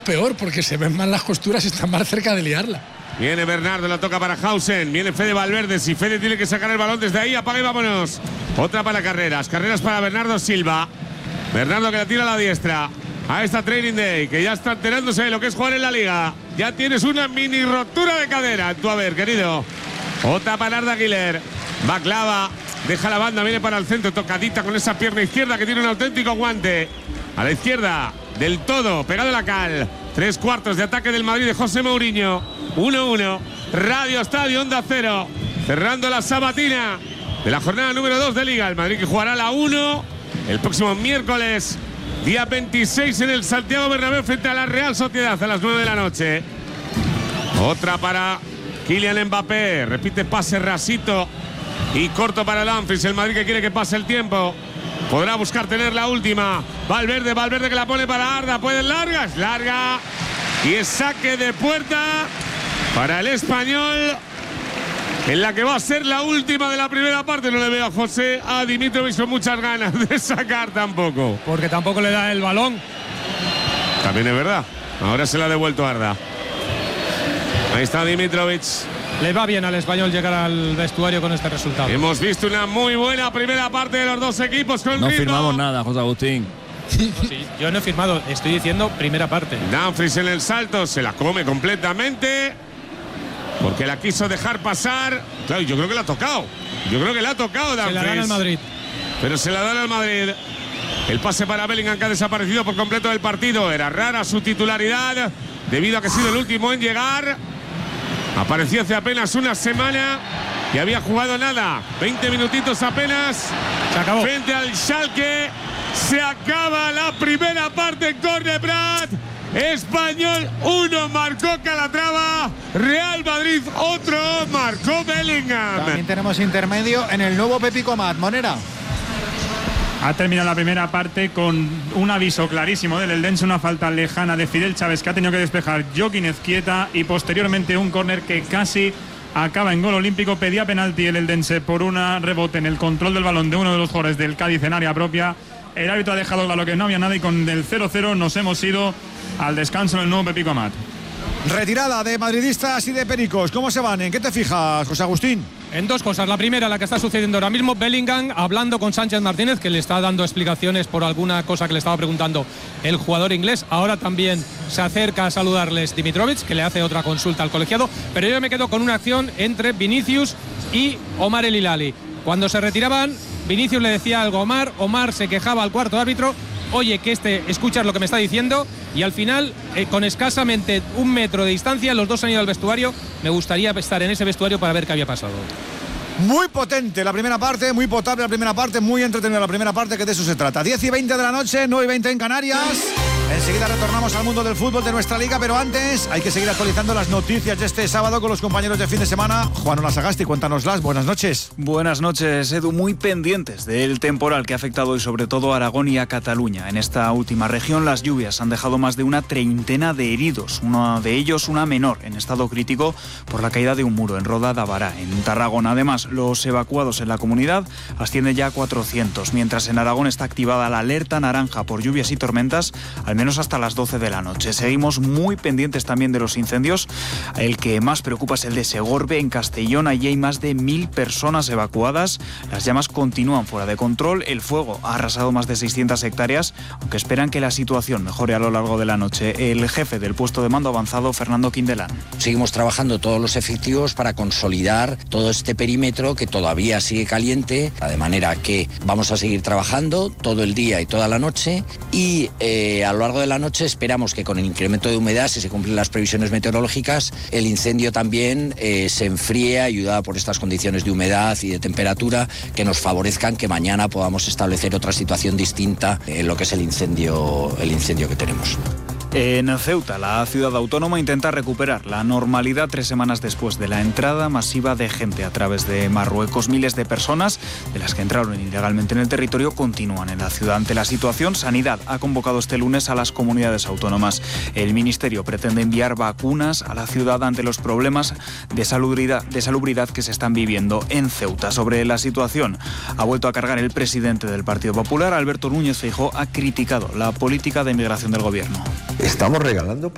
peor porque se ven más las costuras y están más cerca de liarla. Viene Bernardo, la toca para Hausen. Viene Fede Valverde. Si Fede tiene que sacar el balón desde ahí, apaga y vámonos. Otra para Carreras. Carreras para Bernardo Silva. Bernardo que la tira a la diestra. A esta Training Day, que ya está enterándose de lo que es jugar en la Liga. Ya tienes una mini rotura de cadera. Tú a ver, querido. Otra para Arda Güler. Baklava. Deja la banda, viene para el centro. Tocadita con esa pierna izquierda que tiene un auténtico guante. A la izquierda, del todo, pegado a la cal. 3/4 de ataque del Madrid de José Mourinho. 1-1. Radio Estadio Onda Cero. Cerrando la sabatina de la jornada número 2 de Liga. El Madrid que jugará la 1 el próximo miércoles, día 26, en el Santiago Bernabéu frente a la Real Sociedad a las 9 de la noche. Otra para Kylian Mbappé. Repite pase rasito y corto para Dumfries. El Madrid que quiere que pase el tiempo. Podrá buscar tener la última. Valverde que la pone para Arda. Puede larga, es larga. Y es saque de puerta para el Español, en la que va a ser la última de la primera parte. No le veo a José, a Dimitrovic con muchas ganas de sacar tampoco. Porque tampoco le da el balón. También es verdad. Ahora se la ha devuelto Arda. Ahí está Dimitrovic. Le va bien al Español llegar al vestuario con este resultado. Hemos visto una muy buena primera parte de los dos equipos con no ritmo. firmamos nada, José Agustín. No, sí, yo no he firmado, estoy diciendo primera parte. Dumfries en el salto, se la come completamente porque la quiso dejar pasar. Claro, yo creo que la ha tocado. Dumfries. Se la dan al Madrid. Pero se la dan al Madrid. El pase para Bellingham, que ha desaparecido por completo del partido. Era rara su titularidad debido a que ha sido el último en llegar. Apareció hace apenas una semana y había jugado nada. 20 minutitos apenas. Se acabó. Frente al Schalke. Se acaba la primera parte en Cornebrat. Español 1, marcó Calatrava. Real Madrid otro, marcó Bellingham. También tenemos intermedio en el nuevo Pepicomat. Monera. Ha terminado la primera parte con un aviso clarísimo del Eldense, una falta lejana de Fidel Chávez que ha tenido que despejar Joaquín Ezquieta, y posteriormente un córner que casi acaba en gol olímpico. Pedía penalti el Eldense por una rebote en el control del balón de uno de los jugadores del Cádiz en área propia. El árbitro ha dejado claro que no había nada y con el 0-0 nos hemos ido al descanso en el nuevo Pepicomat. Retirada de madridistas y de pericos. ¿Cómo se van? ¿En qué te fijas, José Agustín? En dos cosas. La primera, la que está sucediendo ahora mismo, Bellingham hablando con Sánchez Martínez, que le está dando explicaciones por alguna cosa que le estaba preguntando el jugador inglés. Ahora también se acerca a saludarles Dimitrovic, que le hace otra consulta al colegiado. Pero yo me quedo con una acción entre Vinicius y Omar El Hilali. Cuando se retiraban, Vinicius le decía algo a Omar. Omar se quejaba al cuarto árbitro. Oye, que escuchas lo que me está diciendo, y al final, con escasamente 1 metro de distancia, los dos han ido al vestuario. Me gustaría estar en ese vestuario para ver qué había pasado. Muy potente la primera parte, muy potable la primera parte, muy entretenida la primera parte, que de eso se trata. 10:20 de la noche, 9:20 en Canarias. Enseguida retornamos al mundo del fútbol de nuestra liga, pero antes hay que seguir actualizando las noticias de este sábado con los compañeros de fin de semana. Juan Sagasti, cuéntanoslas. Buenas noches. Buenas noches, Edu. Muy pendientes del temporal que ha afectado hoy sobre todo a Aragón y a Cataluña. En esta última región las lluvias han dejado más de una treintena de heridos. Uno de ellos, una menor en estado crítico por la caída de un muro en Roda de Bará, en Tarragona. Además, los evacuados en la comunidad ascienden ya a 400, mientras en Aragón está activada la alerta naranja por lluvias y tormentas, al menos hasta las 12 de la noche. Seguimos muy pendientes también de los incendios. El que más preocupa es el de Segorbe, en Castellón. Allí hay más de 1000 personas evacuadas. Las llamas continúan fuera de control. El fuego ha arrasado más de 600 hectáreas, aunque esperan que la situación mejore a lo largo de la noche. El jefe del puesto de mando avanzado, Fernando Quindelán. Seguimos trabajando todos los efectivos para consolidar todo este perímetro que todavía sigue caliente, de manera que vamos a seguir trabajando todo el día y toda la noche, y a lo largo de la noche esperamos que con el incremento de humedad, si se cumplen las previsiones meteorológicas, el incendio también se enfríe, ayudado por estas condiciones de humedad y de temperatura que nos favorezcan que mañana podamos establecer otra situación distinta en lo que es el incendio que tenemos. En Ceuta, la ciudad autónoma intenta recuperar la normalidad 3 semanas después de la entrada masiva de gente a través de Marruecos. Miles de personas, de las que entraron ilegalmente en el territorio, continúan en la ciudad. Ante la situación, Sanidad ha convocado este lunes a las comunidades autónomas. El Ministerio pretende enviar vacunas a la ciudad ante los problemas de salubridad que se están viviendo en Ceuta. Sobre la situación, ha vuelto a cargar el presidente del Partido Popular, Alberto Núñez Feijóo, ha criticado la política de inmigración del gobierno. Estamos regalando